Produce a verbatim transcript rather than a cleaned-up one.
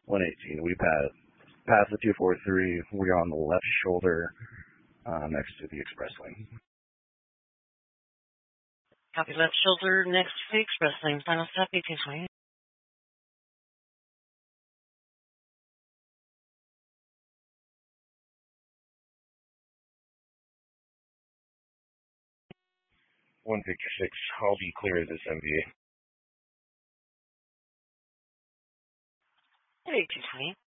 one eighteen. We passed past the two forty-three. We're on the left shoulder uh, next to the express lane. Copy, left shoulder next to the express lane. Final stop, eighteen twenty. one Victor six, I'll be clear of this M V A. eighteen twenty.